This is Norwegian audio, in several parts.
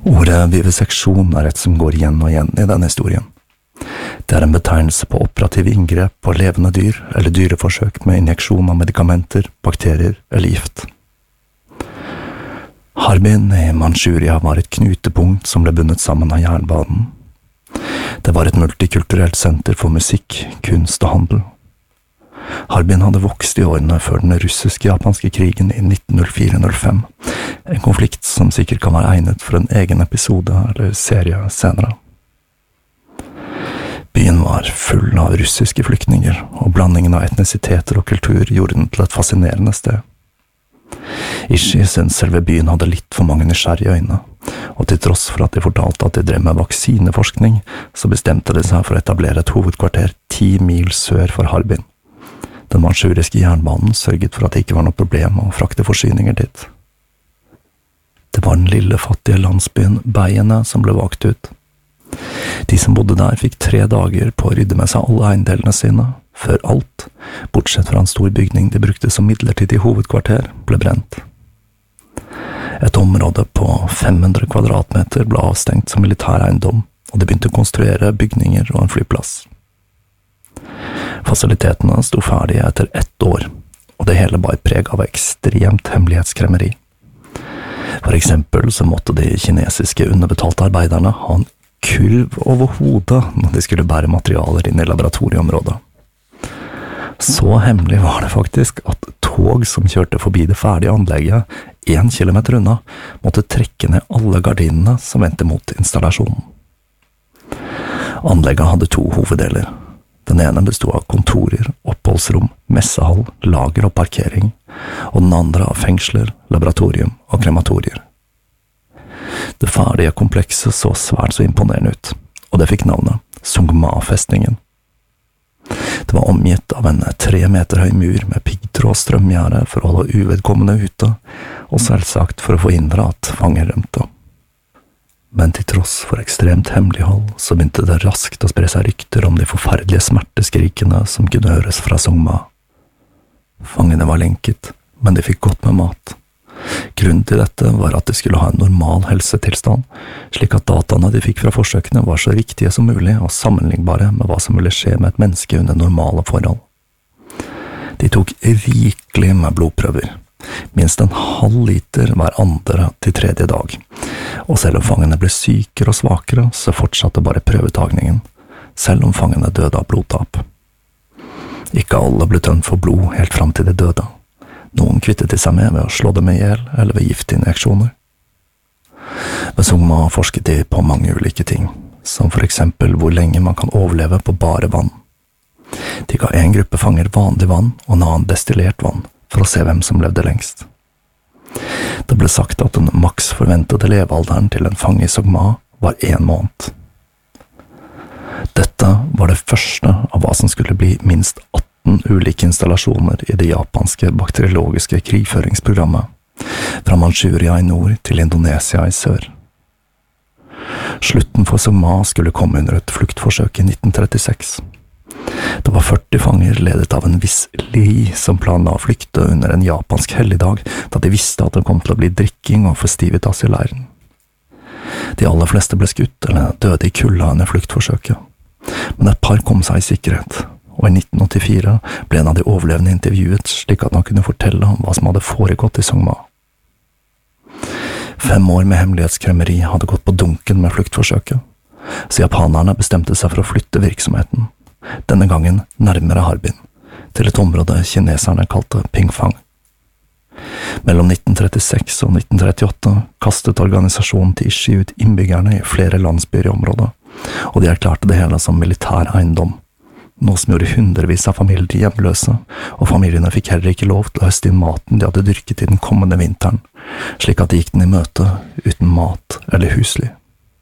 Ordet viviseksjon et som går igjen og igjen i denne historien. Det en betegnelse på operative inngrep på levende dyr eller dyreforsøk med injeksjon av medikamenter, bakterier eller gift. Harbin i Manchuria var et knutepunkt som ble bundet sammen av jernbanen. Det var et multikulturelt senter for musikk, kunst og handel. Harbin hadde vokst i årene før den russisk-japanske krigen i 1904-05, en konflikt som sikkert kan være egnet for en egen episode eller serie senere. Byen var full av russiske flyktninger, og blandingen av etnisiteter og kultur gjorde den til et fascinerende sted. Ishi syntes selve byen hadde litt for mange nysgjerrige øyne, og til tross for at de fortalte at de drev med vaksineforskning, så bestemte de seg for å etablere et hovedkvarter 10 mil sør for Harbin. Den manchuriske jernbanen sørget for at det ikke var noe problem å frakte forsyninger dit. Det var den lille fattige landsbyen Beiene som ble valgt ut. De som bodde der fikk 3 dager på å rydde med seg alle eiendelene sine, før alt, bortsett fra en stor bygning de brukte som midlertidig hovedkvarter, ble brent. Et område på 500 kvadratmeter ble avstengt som militær eiendom, og de begynte å konstruere bygninger og en flyplass. Fasilitetene sto ferdige etter 1 år, og det hele bar preg av ekstremt hemmelighetskremmeri. For eksempel så måtte de kinesiske underbetalte arbeiderne ha en kurv over hodet når de skulle bære materialer inn i laboratorieområdet. Så hemmelig var det faktisk at tog som kjørte forbi det ferdige anlegget 1 kilometer unna, måtte trekke ned alle gardinene som vendte mot installasjonen. Anlegget hadde 2 hoveddeler. Den ene bestod av kontorer, oppholdsrom, messehall, lager og parkering, og den andre av fengsler, laboratorium og krematorier. Det ferdige komplekset så svært så imponerende ut, og det fikk navnet Songma-festningen. Det var omgitt av en 3 meter høy mur med piggtråd og strømgjerde for å holde uvedkommende ute, og selvsagt for å forhindre at fanger rømte. Men til tross for ekstremt hemmelighold, så begynte det raskt å spre seg rykter om de forferdelige smerteskrikene som kunne høres fra Songma. Fangene var lenket, men de fikk godt med mat. Grunnen til dette var at de skulle ha en normal helsetilstand, slik at dataene de fikk fra forsøkene var så riktige som mulig og sammenlignbare med hva som ville skje med et menneske under normale forhold. De tok rikelig med blodprøver, minst en halv liter hver 2. til 3. dag, og selv om fangene ble sykere og svakere, så fortsatte bare prøvetagningen, selv om fangene døde av blodtap. Ikke alle ble tømt for blod helt fram til de døde. Noen kvittet de seg med ved å slå dem ihjel eller ved giftinjeksjoner. Ved Songma forsket de på mange ulike ting, som for eksempel hvor lenge man kan overleve på bare vann. De ga en gruppe fanger vanlig vann og en annen destillert vann, for å se hvem som levde lengst. Det ble sagt at den maks forventede levealderen til en fange i Songma var 1 måned. Dette var det første av hva som skulle bli minst 18 ulike installasjoner i det japanske bakteriologiske krigføringsprogrammet, fra Manchuria i nord til Indonesia i sør. Slutten for Songma skulle komme under et fluktforsøk i 1936. Det var 40 fanger ledet av en viss Li som planla å flykte under en japansk helligdag, da de visste at det kom til å bli drikking og festivitas i leiren. De aller fleste ble skutt eller døde i kulda under fluktforsøket, men et par kom seg i sikkerhet, og i 1984 ble en av de overlevende intervjuet slik at han kunne fortelle om hva som hadde foregått i Songma. 5 år med hemmelighetskremmeri hadde gått på dunken med fluktforsøket, så japanerne bestemte seg for å flytte virksomheten, denne gangen nærmere Harbin, til et område kineserne kalte Pingfang. Mellom 1936 og 1938 kastet organisasjonen til Ishi ut innbyggerne i flere landsbyer i området, og de erklærte det hele som militær eiendom, noe som gjorde hundrevis av familier hjemløse, og familiene fikk heller ikke lov til å høste inn maten de hadde dyrket i den kommende vinteren, slik at de gikk den i møte uten mat eller husly.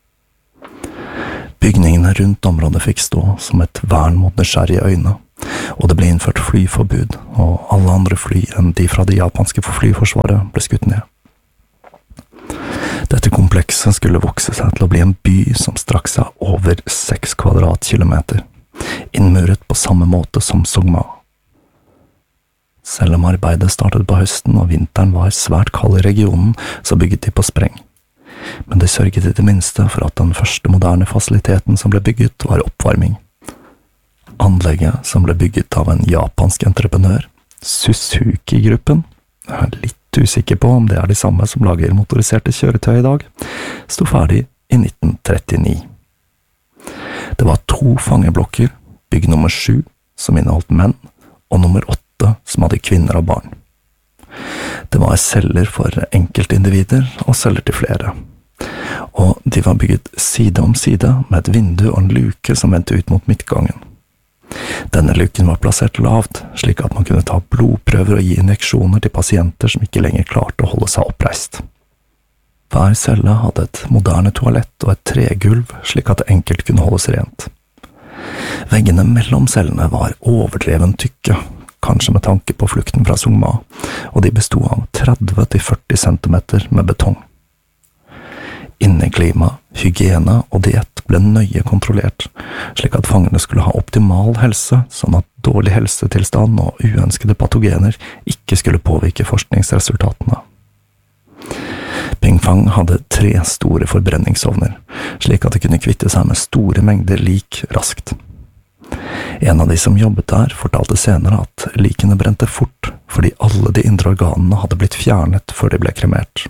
Bygningene rundt området fikk stå som et vern mot nysgjerrige øyne, og det ble innført flyforbud, og alle andre fly enn de fra det japanske flyforsvaret ble skutt ned. Dette komplekset skulle vokse seg til å bli en by som strakk seg over 6 kvadratkilometer, innmuret på samme måte som Songma. Selv om arbeidet startet på høsten og vinteren var svært kald i regionen, så bygget de på spreng. men det sørget i det minste for at den første moderne fasiliteten som ble bygget var oppvarming. Anlegget, som ble bygget av en japansk entreprenør, Suzuki-gruppen, jeg er litt usikker på om det er de samme som lager motoriserte kjøretøy i dag, sto ferdig i 1939. Det var 2 fangeblokker, bygg nummer 7, som inneholdt menn, og nummer 8, som hadde kvinner og barn. Det var celler for enkeltindivider og celler til flere, og de var bygget side om side med et vindu og en luke som vendte ut mot midtgangen. Denne luken var plassert lavt, slik at man kunne ta blodprøver og gi injeksjoner til pasienter som ikke lenger klarte å holde seg oppreist. Hver celle hadde et moderne toalett og et tregulv, slik at det enkelt kunne holdes rent. Veggene mellom cellene var overdreven tykke, kanskje med tanke på flukten fra Songma, og de bestod av 30–40 centimeter med betong. Inneklima, hygiene og diett ble nøye kontrollert, slik at fangene skulle ha optimal helse, sånn at dårlig helsetilstand og uønskede patogener ikke skulle påvirke forskningsresultatene. Ping Fang hadde 3 store forbrenningsovner, slik at de kunne kvitte seg med store mengder lik raskt. En av de som jobbet der fortalte senere at likene brente fort, fordi alle de indre organene hadde blitt fjernet før de ble kremert.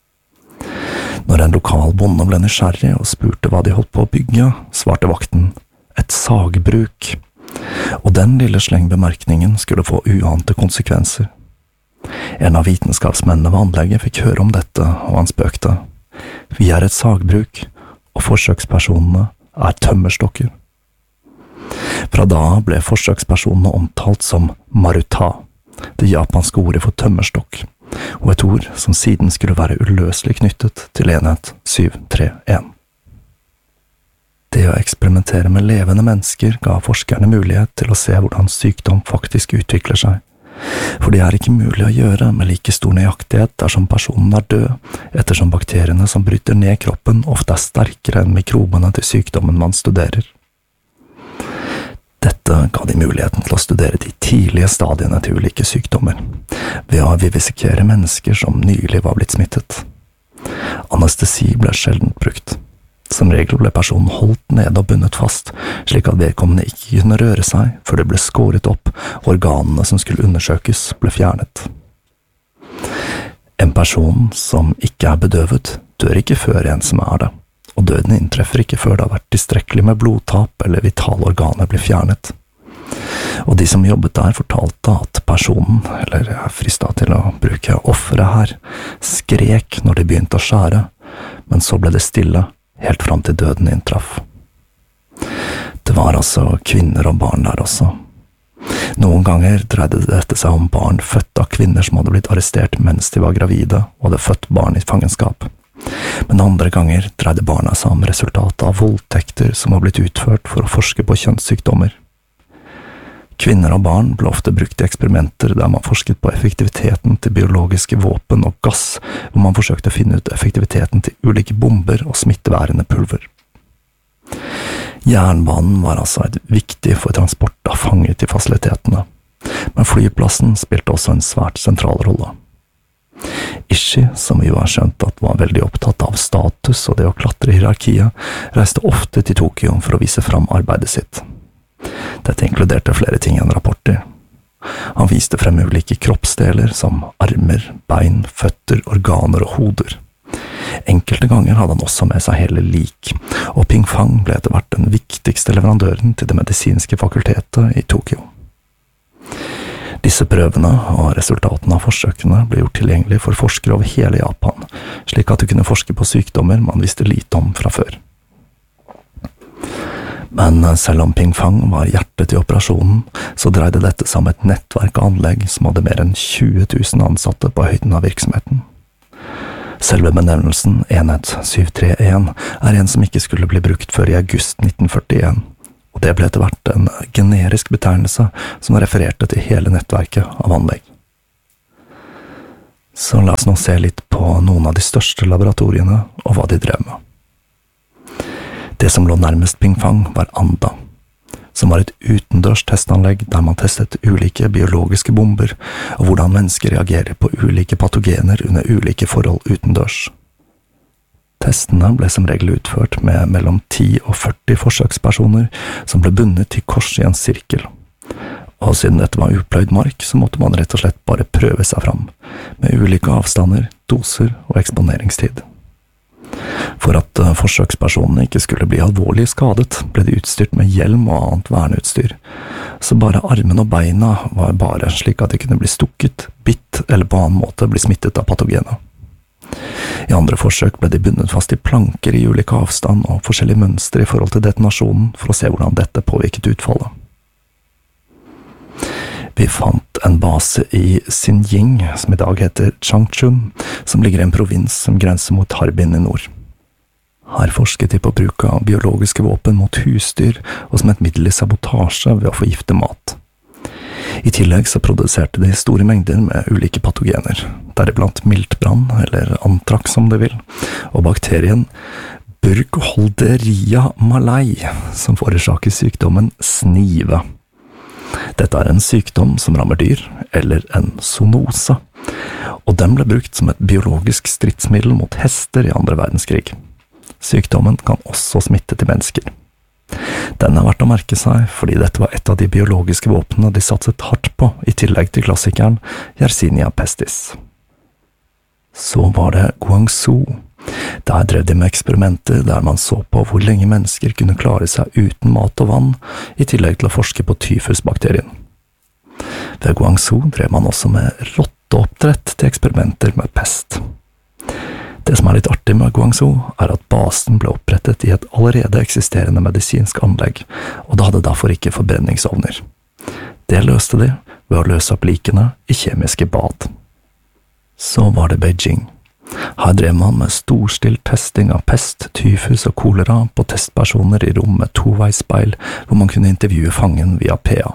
Når en lokal bonde ble nysgjerrig og spurte hva de holdt på å bygge, svarte vakten «et sagbruk», og den lille slengbemerkningen skulle få uante konsekvenser. En av vitenskapsmennene ved anlegget fikk høre om dette, og han spøkte. «Vi er et sagbruk, og forsøkspersonene er tømmerstokker». Fra da ble forsøkspersonene omtalt som maruta, det japanske ordet for tømmerstokk, og et ord som siden skulle være uløselig knyttet til enhet 731. Det å eksperimentere med levende mennesker ga forskerne mulighet til å se hvordan sykdom faktisk utvikler seg, for det er ikke mulig å gjøre med like stor nøyaktighet dersom personen er død, ettersom bakteriene som bryter ned kroppen ofte er sterkere enn mikrobene til sykdommen man studerer. Dette ga de muligheten til å studere de tidlige stadiene til ulike sykdommer, ved å vivisekere mennesker som nylig var blitt smittet. Anestesi ble sjelden brukt. Som regel ble personen holdt nede og bundet fast, slik at vedkommende ikke kunne røre seg før det ble skåret opp, og organene som skulle undersøkes ble fjernet. En person som ikke er bedøvet, dør ikke før en som er det, og døden inntreffer ikke før det har vært tilstrekkelig med blodtap eller vitale organer blir fjernet. Og de som jobbet der fortalte at personen, eller jeg er fristet til å bruke offeret her, skrek når de begynte å skjære, men så ble det stille helt fram til døden inntraff. Det var altså kvinner og barn der også. Noen ganger dreide dette seg om barn født av kvinner som hadde blitt arrestert mens de var gravide og hadde født barn i fangenskap. Men andre ganger dreide barna seg om resultatet av voldtekter som var blitt utført for å forske på kjønnssykdommer. Kvinner og barn ble ofte brukt i eksperimenter der man forsket på effektiviteten til biologiske våpen og gass, hvor man forsøkte å finne ut effektiviteten til ulike bomber og smitteværende pulver. Jernbanen var altså viktig for transport av fanger til fasilitetene, men flyplassen spilte også en svært sentral rolle. Ishii, som vi jo har skjønt at var veldig opptatt av status og det å klatre i hierarkiet, reiste ofte til Tokyo for å vise fram arbeidet sitt. Dette inkluderte flere ting enn rapporter. Han viste frem ulike kroppsdeler som armer, bein, føtter, organer og hoder. Enkelte ganger hadde han også med seg hele lik, og Ping Fang ble etter hvert den viktigste leverandøren til det medisinske fakultetet i Tokyo. Disse prøvene og resultatene av forsøkene ble gjort tilgjengelig for forskere over hele Japan, slik at de kunne forske på sykdommer man visste lite om fra før. Men selv om Ping Fang var hjertet i operasjonen, så dreide dette seg om et nettverk av anlegg som hadde mer enn 20 000 ansatte på høyden av virksomheten. Selve benevnelsen Enhet 731 er en som ikke skulle bli brukt før i august 1941, og det ble etter hvert en generisk betegnelse som refererte til hele nettverket av anlegg. Så la oss nå se litt på noen av de største laboratoriene og hva de drev med. Det som lå nærmest Ping Fang var Anda, som var et utendørs testanlegg der man testet ulike biologiske bomber og hvordan mennesker reagerer på ulike patogener under ulike forhold utendørs. Testene ble som regel utført med mellom 10 og 40 forsøkspersoner som ble bundet til kors i en sirkel. Og siden dette var upløyd mark, så måtte man rett og slett bare prøve seg fram, med ulike avstander, doser og eksponeringstid. For at forsøkspersonene ikke skulle bli alvorlig skadet, ble de utstyrt med hjelm og annet verneutstyr, så bare armene og beina var bare slik at de kunne bli stukket, bitt eller på annen måte bli smittet av patogenet. I andre forsøk ble de bundet fast i planker i ulike avstand og forskjellige mønstre i forhold til detonasjonen for å se hvordan dette påvirket utfallet. Vi fant en base i Xinjiang, som i dag heter Changchun, som ligger i en provins som grenser mot Harbin i nord. Her forsket de på bruk av biologiske våpen mot husdyr og som et middel i sabotasje ved å forgifte mat. I tillegg så produserte de store mengder med ulike patogener, deriblant miltbrann, eller antrax som de vil, og bakterien Burkholderia malei, som forårsaker sykdommen snive. Dette er en sykdom som rammer dyr, eller en zoonose, og den ble brukt som et biologisk stridsmiddel mot hester i andre verdenskrig. Sykdommen kan også smitte til mennesker. Den er verdt å merke seg, fordi dette var et av de biologiske våpnene de satset hardt på, i tillegg til klassikeren Yersinia pestis. Så var det Guangzhou. Der drev de med eksperimenter der man så på hvor lenge mennesker kunne klare seg uten mat og vann, i tillegg til å forske på tyfusbakterien. Ved Guangzhou drev man også med rotteoppdrett til eksperimenter med pest. Det som er litt artig med Guangzhou, er at basen ble opprettet i et allerede eksisterende medisinsk anlegg, og det hadde derfor ikke forbrenningsovner. Det løste de ved å løse opp likene i kjemiske bad. Så var det Beijing. Her drev man med storstilt testing av pest, tyfus og kolera på testpersoner i rom med toveisspeil, hvor man kunne intervjue fangen via PA.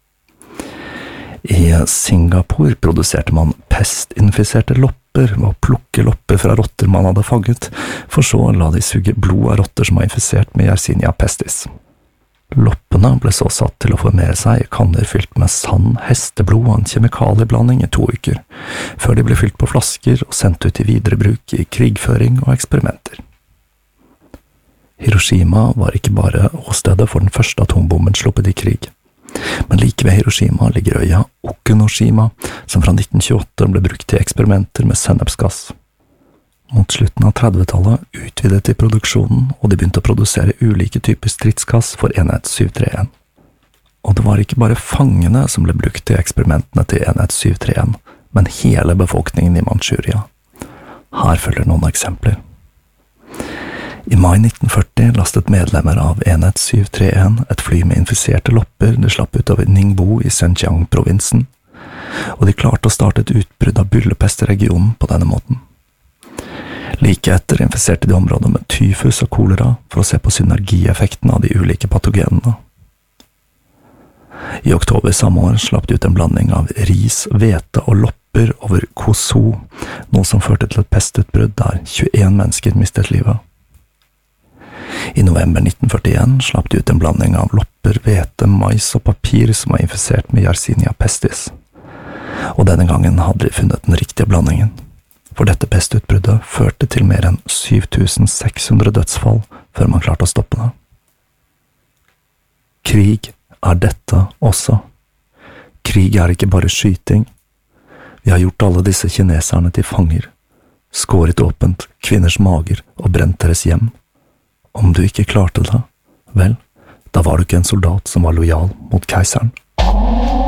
I Singapore produserte man pestinfiserte lopper ved å plukke lopper fra rotter man hadde fanget, for så la de suge blod av rotter som var infisert med Yersinia pestis. Loppene ble så satt til å formere seg i kanner fylt med sand, hesteblod og en kjemikalieblanding i 2 uker, før de ble fylt på flasker og sendt ut til videre bruk i krigføring og eksperimenter. Hiroshima var ikke bare åstedet for den første atombomben sluppet i krig, men like ved Hiroshima ligger øya Okunoshima, som fra 1928 ble brukt til eksperimenter med sennepsgass. Mot slutten av 30-tallet utvidet de produksjonen, og de begynte å produsere ulike typer stridsgass for enhet 731. Og det var ikke bare fangene som ble brukt til eksperimentene til enhet 731, men hele befolkningen i Manchuria. Her følger noen eksempler. I mai 1940 lastet medlemmer av enhet 731 et fly med infiserte lopper de slapp ut av Ningbo i Zhejiang-provinsen, og de klarte å starte et utbrudd av byllepest i regionen på denne måten. Like etter infiserte de området med tyfus og kolera for å se på synergieffekten av de ulike patogenene. I oktober samme år slapp de ut en blanding av ris, hvete og lopper over Koso, noe som førte til et pestutbrudd der 21 mennesker mistet livet. I november 1941 slapp de ut en blanding av lopper, hvete, mais og papir som var infisert med Yersinia pestis. Og denne gangen hadde de funnet den riktige blandingen, for dette pestutbruddet førte til mer enn 7600 dødsfall før man klarte å stoppe det. Krig er dette også. Krig er ikke bare skyting. Vi har gjort alle disse kineserne til fanger, skåret åpent kvinners mager og brent deres hjem. Om du ikke klarte det, vel, da var du ikke en soldat som var lojal mot keiseren.